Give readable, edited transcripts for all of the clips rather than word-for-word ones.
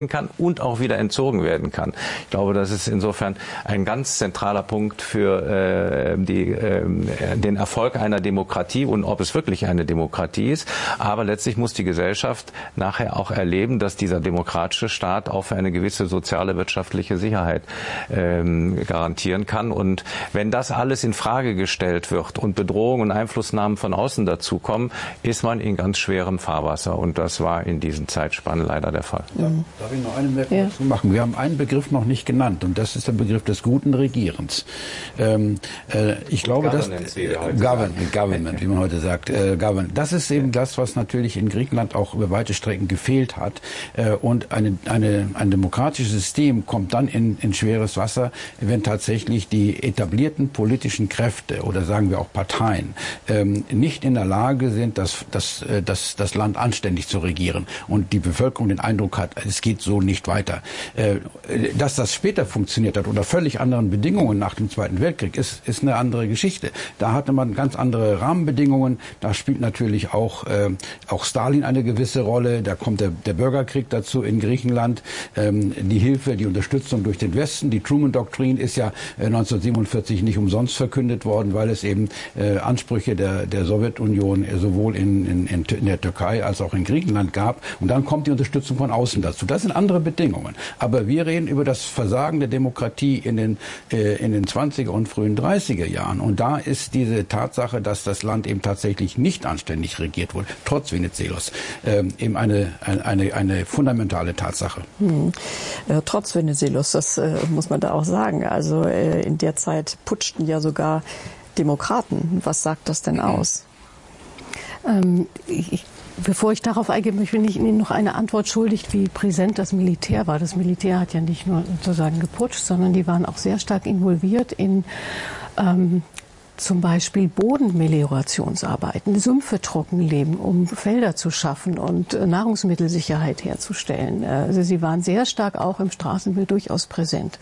kann und auch wieder entzogen werden kann. Ich glaube, das ist insofern ein ganz zentraler Punkt für den Erfolg einer Demokratie und ob es wirklich eine Demokratie ist. Aber letztlich muss die Gesellschaft nachher auch erleben, dass dieser demokratische Staat auch für eine gewisse soziale, wirtschaftliche Sicherheit garantieren kann. Und wenn das alles in Frage gestellt wird und Bedrohungen und Einflussnahmen von außen dazukommen, ist man in ganz schwerem Fahrwasser. Und das war in diesen Zeitspannen leider der Fall. Mhm. Darf ich noch eine Bemerkung dazu machen? Wir haben einen Begriff noch nicht genannt und das ist der Begriff des guten Regierens. Ich glaube, dass Government, wie man heute sagt, das ist eben das, was natürlich in Griechenland auch über weite Strecken gefehlt hat. Und ein demokratisches System kommt dann in schweres Wasser, wenn tatsächlich die etablierten politischen Kräfte oder sagen wir auch Parteien nicht in der Lage sind, das Land anständig zu regieren und die Bevölkerung den Eindruck hat, es geht so nicht weiter. Dass das später funktioniert hat unter völlig anderen Bedingungen nach dem Zweiten Weltkrieg, ist eine andere Geschichte. Da hatte man ganz andere Rahmenbedingungen. Da spielt natürlich auch Stalin eine gewisse Rolle. Da kommt der Bürgerkrieg dazu in Griechenland. Die Hilfe, die Unterstützung durch den Westen. Die Truman-Doktrin ist ja 1947 nicht umsonst verkündet worden, weil es eben Ansprüche der Sowjetunion sowohl in der Türkei als auch in Griechenland gab. Und dann kommt die Unterstützung von außen dazu. Das sind andere Bedingungen. Aber wir reden über das Versagen der Demokratie in den 20er und frühen 30er Jahren. Und da ist diese Tatsache, dass das Land eben tatsächlich nicht anständig regiert wurde, trotz Venizelos, eben eine fundamentale Tatsache. Trotz Venizelos, das muss man da auch sagen. Also in der Zeit putschten ja sogar Demokraten. Was sagt das denn aus? Bevor ich darauf eingehe, bin ich Ihnen noch eine Antwort schuldig, wie präsent das Militär war. Das Militär hat ja nicht nur sozusagen geputscht, sondern die waren auch sehr stark involviert in zum Beispiel Bodenmeliorationsarbeiten, Sümpfe trockenlegen, um Felder zu schaffen und Nahrungsmittelsicherheit herzustellen. Also sie waren sehr stark auch im Straßenbild durchaus präsent.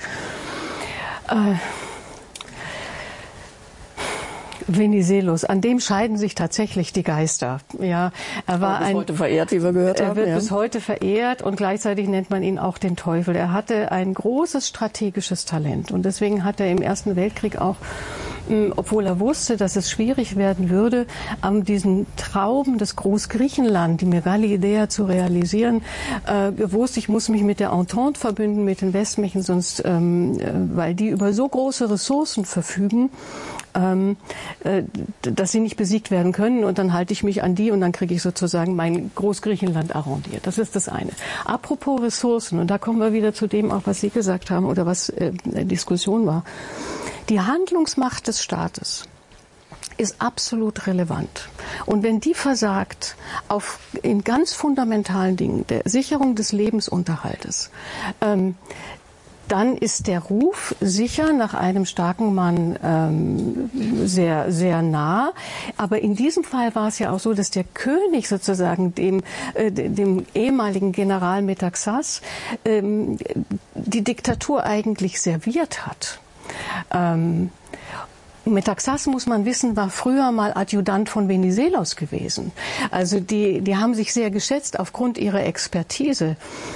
Venizelos, an dem scheiden sich tatsächlich die Geister. Ja, er war bis heute verehrt, wie wir gehört haben. Er wird bis heute verehrt und gleichzeitig nennt man ihn auch den Teufel. Er hatte ein großes strategisches Talent und deswegen hat er im Ersten Weltkrieg auch, obwohl er wusste, dass es schwierig werden würde, an diesen Traum des Großgriechenland, die Megali-Idee zu realisieren, gewusst, ich muss mich mit der Entente verbünden, mit den Westmächten, sonst, weil die über so große Ressourcen verfügen, dass sie nicht besiegt werden können und dann halte ich mich an die und dann kriege ich sozusagen mein Großgriechenland arrondiert. Das ist das eine. Apropos Ressourcen, und da kommen wir wieder zu dem auch, was Sie gesagt haben oder was Diskussion war. Die Handlungsmacht des Staates ist absolut relevant. Und wenn die versagt in ganz fundamentalen Dingen, der Sicherung des Lebensunterhaltes, dann ist der Ruf sicher nach einem starken Mann sehr, sehr nah. Aber in diesem Fall war es ja auch so, dass der König sozusagen dem ehemaligen General Metaxas die Diktatur eigentlich serviert hat. Metaxas, muss man wissen, war früher mal Adjutant von Venizelos gewesen. Also die haben sich sehr geschätzt aufgrund ihrer Expertise.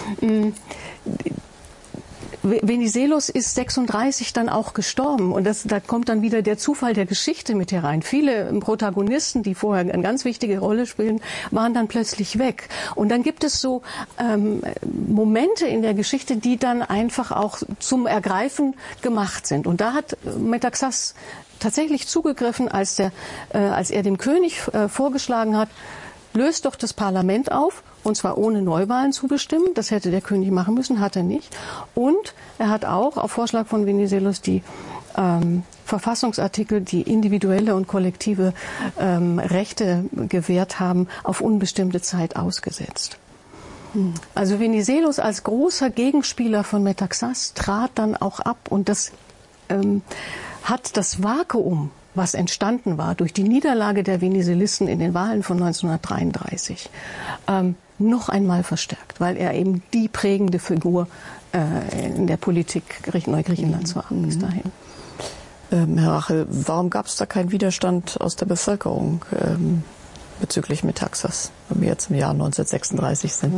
Venizelos ist 36 dann auch gestorben und da kommt dann wieder der Zufall der Geschichte mit herein. Viele Protagonisten, die vorher eine ganz wichtige Rolle spielen, waren dann plötzlich weg. Und dann gibt es so Momente in der Geschichte, die dann einfach auch zum Ergreifen gemacht sind. Und da hat Metaxas tatsächlich zugegriffen, als er dem König vorgeschlagen hat, löst doch das Parlament auf, und zwar ohne Neuwahlen zu bestimmen. Das hätte der König machen müssen, hat er nicht. Und er hat auch auf Vorschlag von Venizelos die Verfassungsartikel, die individuelle und kollektive Rechte gewährt haben, auf unbestimmte Zeit ausgesetzt. Also Venizelos als großer Gegenspieler von Metaxas trat dann auch ab und das hat das Vakuum, was entstanden war durch die Niederlage der Venizelisten in den Wahlen von 1933, noch einmal verstärkt, weil er eben die prägende Figur in der Politik Neugriechenlands war bis dahin. Herr Rachel, warum gab es da keinen Widerstand aus der Bevölkerung bezüglich Metaxas? wenn wir jetzt im Jahr 1936 sind?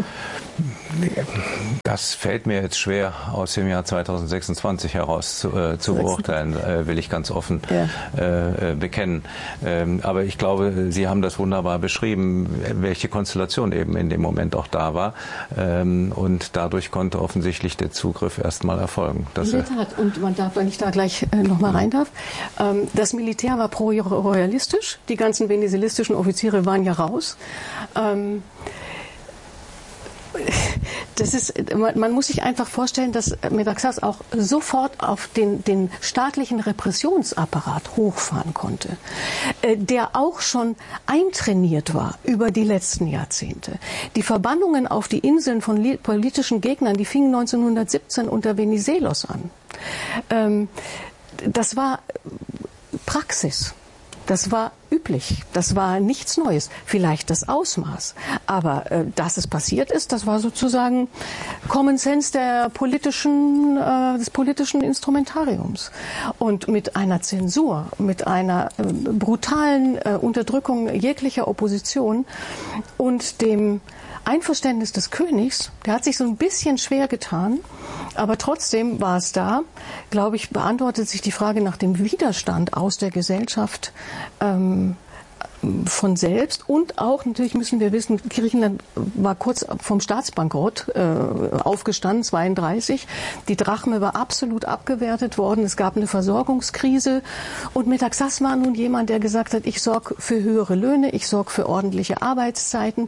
Das fällt mir jetzt schwer aus dem Jahr 2026 heraus zu beurteilen, will ich ganz offen bekennen. Aber ich glaube, Sie haben das wunderbar beschrieben, welche Konstellation eben in dem Moment auch da war. Und dadurch konnte offensichtlich der Zugriff erstmal erfolgen. In der Tat. Und man darf, wenn ich da gleich noch mal rein darf, das Militär war pro-royalistisch. Die ganzen venezuelistischen Offiziere waren ja raus. Das ist, man muss sich einfach vorstellen, dass Metaxas auch sofort auf den staatlichen Repressionsapparat hochfahren konnte, der auch schon eintrainiert war über die letzten Jahrzehnte. Die Verbannungen auf die Inseln von politischen Gegnern, die fingen 1917 unter Venizelos an. Das war Praxis. Das war üblich. Das war nichts Neues. Vielleicht das Ausmaß. Aber dass es passiert ist, das war sozusagen Common Sense des politischen Instrumentariums. Und mit einer Zensur, mit einer brutalen Unterdrückung jeglicher Opposition und dem Einverständnis des Königs, der hat sich so ein bisschen schwer getan, aber trotzdem war es da, glaube ich, beantwortet sich die Frage nach dem Widerstand aus der Gesellschaft von selbst. Und auch, natürlich müssen wir wissen, Griechenland war kurz vom Staatsbankrott aufgestanden, 1932. Die Drachme war absolut abgewertet worden. Es gab eine Versorgungskrise. Und Metaxas war nun jemand, der gesagt hat, ich sorge für höhere Löhne, ich sorge für ordentliche Arbeitszeiten.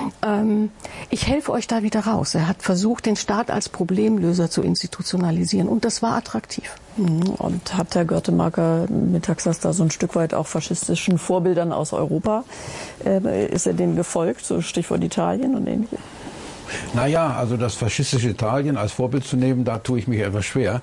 Ich helfe euch da wieder raus. Er hat versucht, den Staat als Problemlöser zu institutionalisieren. Und das war attraktiv. Und hat Herr Görtemarker Metaxas da so ein Stück weit auch faschistischen Vorbildern aus Europa? Ist er denen gefolgt, so Stichwort Italien und Ähnliches? Naja, also das faschistische Italien als Vorbild zu nehmen, da tue ich mich etwas schwer.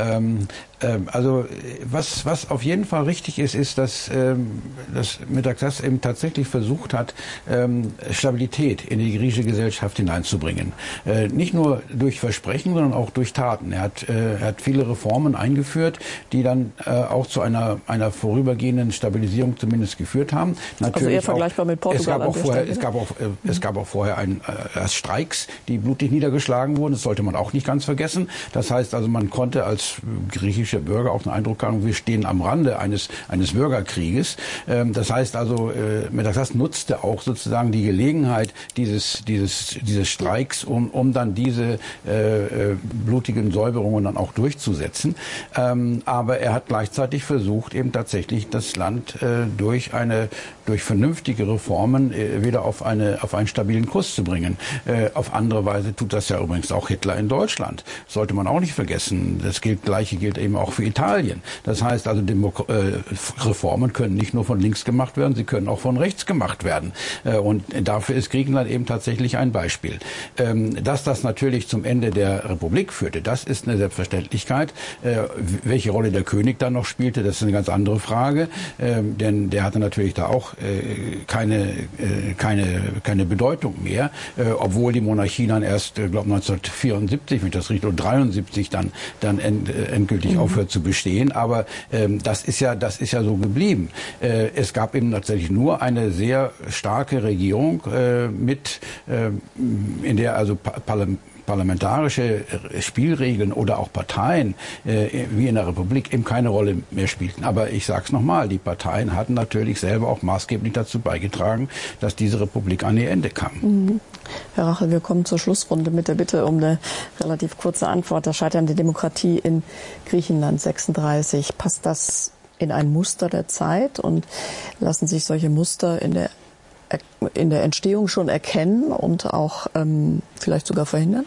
Also was auf jeden Fall richtig ist, dass Metaxas eben tatsächlich versucht hat, Stabilität in die griechische Gesellschaft hineinzubringen. Nicht nur durch Versprechen, sondern auch durch Taten. Er hat viele Reformen eingeführt, die dann auch zu einer vorübergehenden Stabilisierung zumindest geführt haben. Natürlich also eher vergleichbar mit Portugal. Es gab auch vorher Streiks, die blutig niedergeschlagen wurden. Das sollte man auch nicht ganz vergessen. Das heißt also, man konnte als griechischer Bürger auch den Eindruck haben, wir stehen am Rande eines Bürgerkrieges. Das heißt also, Metaxas nutzte auch sozusagen die Gelegenheit dieses Streiks, um dann diese blutigen Säuberungen dann auch durchzusetzen. Aber er hat gleichzeitig versucht, eben tatsächlich das Land durch vernünftige Reformen wieder auf einen stabilen Kurs zu bringen. Auf andere Weise tut das ja übrigens auch Hitler in Deutschland. Sollte man auch nicht vergessen. Das Gleiche gilt eben auch für Italien. Das heißt also, Reformen können nicht nur von links gemacht werden, sie können auch von rechts gemacht werden. Und dafür ist Griechenland eben tatsächlich ein Beispiel. Dass das natürlich zum Ende der Republik führte, das ist eine Selbstverständlichkeit. Welche Rolle der König dann noch spielte, das ist eine ganz andere Frage. Denn der hatte natürlich da auch keine Bedeutung mehr, obwohl die Monarchie dann erst, glaube 1974, wenn ich das richtig, oder 73 dann endgültig aufhört zu bestehen. Aber das ist ja so geblieben. Es gab eben tatsächlich nur eine sehr starke Regierung in der also parlamentarische Spielregeln oder auch Parteien wie in der Republik eben keine Rolle mehr spielten. Aber ich sage es nochmal, die Parteien hatten natürlich selber auch maßgeblich dazu beigetragen, dass diese Republik an ihr Ende kam. Mhm. Herr Rachel, wir kommen zur Schlussrunde mit der Bitte um eine relativ kurze Antwort. Das Scheitern der Demokratie in Griechenland 36. Passt das in ein Muster der Zeit und lassen sich solche Muster in der Entstehung schon erkennen und auch vielleicht sogar verhindern?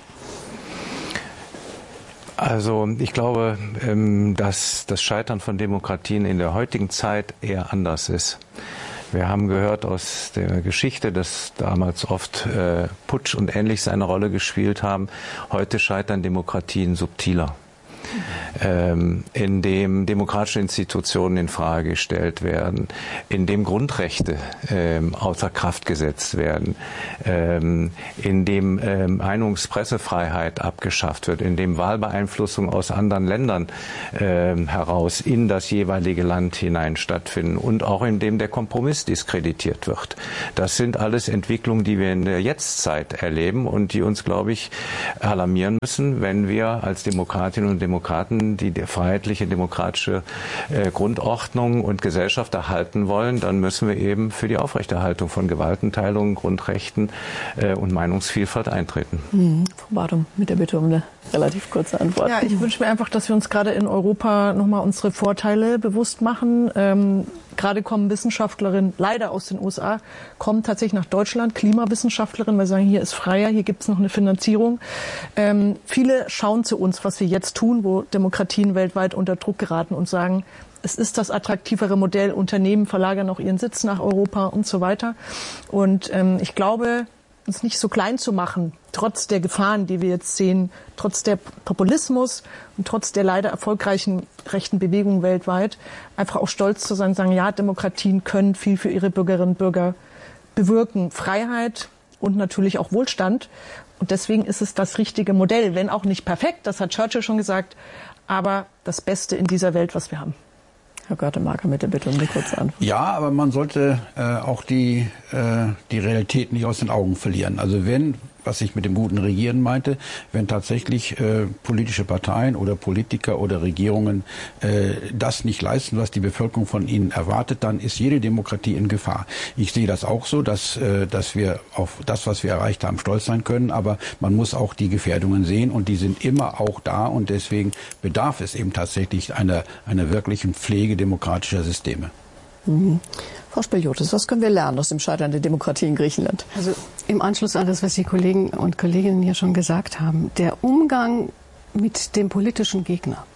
Also ich glaube, dass das Scheitern von Demokratien in der heutigen Zeit eher anders ist. Wir haben gehört aus der Geschichte, dass damals oft Putsch und ähnlich seine Rolle gespielt haben. Heute scheitern Demokratien subtiler. in dem demokratische Institutionen in Frage gestellt werden, in dem Grundrechte außer Kraft gesetzt werden, in dem Pressefreiheit abgeschafft wird, in dem Wahlbeeinflussung aus anderen Ländern heraus in das jeweilige Land hinein stattfinden und auch in dem der Kompromiss diskreditiert wird. Das sind alles Entwicklungen, die wir in der Jetztzeit erleben und die uns, glaube ich, alarmieren müssen, wenn wir als Demokratinnen und Demokraten die freiheitliche demokratische Grundordnung und Gesellschaft erhalten wollen, dann müssen wir eben für die Aufrechterhaltung von Gewaltenteilung, Grundrechten und Meinungsvielfalt eintreten. Frau Badum, mit der Bitte um eine relativ kurze Antwort. Ja, ich wünsche mir einfach, dass wir uns gerade in Europa nochmal unsere Vorteile bewusst machen. Gerade kommen Wissenschaftlerinnen, leider aus den USA, kommen tatsächlich nach Deutschland, Klimawissenschaftlerinnen, weil sie sagen, hier ist freier, hier gibt es noch eine Finanzierung. Viele schauen zu uns, was wir jetzt tun, wo Demokratien weltweit unter Druck geraten und sagen, es ist das attraktivere Modell, Unternehmen verlagern auch ihren Sitz nach Europa und so weiter. Und ich glaube, uns nicht so klein zu machen, trotz der Gefahren, die wir jetzt sehen, trotz der Populismus und trotz der leider erfolgreichen rechten Bewegungen weltweit, einfach auch stolz zu sein, sagen, ja, Demokratien können viel für ihre Bürgerinnen und Bürger bewirken. Freiheit und natürlich auch Wohlstand. Und deswegen ist es das richtige Modell, wenn auch nicht perfekt, das hat Churchill schon gesagt, aber das Beste in dieser Welt, was wir haben. Herr Görtemarker, mit der Bitte um eine kurze Antwort. Ja, aber man sollte auch die Realität nicht aus den Augen verlieren. Also wenn, was ich mit dem guten Regieren meinte, wenn tatsächlich politische Parteien oder Politiker oder Regierungen das nicht leisten, was die Bevölkerung von ihnen erwartet, dann ist jede Demokratie in Gefahr. Ich sehe das auch so, dass wir auf das, was wir erreicht haben, stolz sein können, aber man muss auch die Gefährdungen sehen und die sind immer auch da und deswegen bedarf es eben tatsächlich einer wirklichen Pflege demokratischer Systeme. Frau Spiliotis, was können wir lernen aus dem Scheitern der Demokratie in Griechenland? Also im Anschluss an das, was die Kollegen und Kolleginnen hier schon gesagt haben, der Umgang mit dem politischen Gegner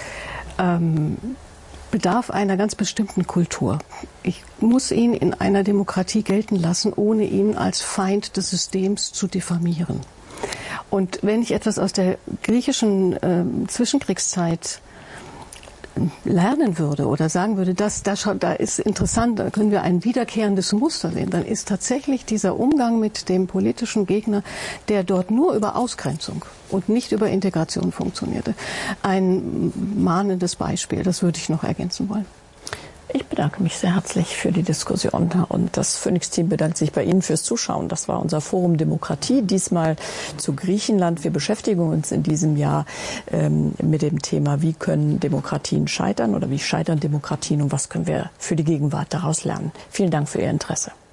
bedarf einer ganz bestimmten Kultur. Ich muss ihn in einer Demokratie gelten lassen, ohne ihn als Feind des Systems zu diffamieren. Und wenn ich etwas aus der griechischen Zwischenkriegszeit lernen würde oder sagen würde, da ist interessant, da können wir ein wiederkehrendes Muster sehen, dann ist tatsächlich dieser Umgang mit dem politischen Gegner, der dort nur über Ausgrenzung und nicht über Integration funktionierte, ein mahnendes Beispiel. Das würde ich noch ergänzen wollen. Ich bedanke mich sehr herzlich für die Diskussion und das Phoenix-Team bedankt sich bei Ihnen fürs Zuschauen. Das war unser Forum Demokratie, diesmal zu Griechenland. Wir beschäftigen uns in diesem Jahr mit dem Thema, wie können Demokratien scheitern oder wie scheitern Demokratien und was können wir für die Gegenwart daraus lernen. Vielen Dank für Ihr Interesse.